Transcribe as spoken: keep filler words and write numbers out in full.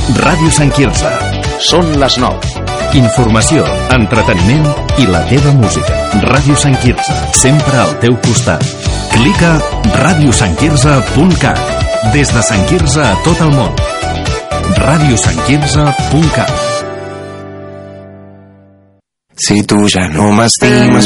Ràdio Sant Quirze. Són les nou. Informació, entreteniment i la teva música. Ràdio Sant Quirze, sempre al teu costat. Clica ràdio sant quirze punt cat. Des de Sant Quirze a tot el món. ràdio sant quirze punt cat. Si tu ja no m'estimes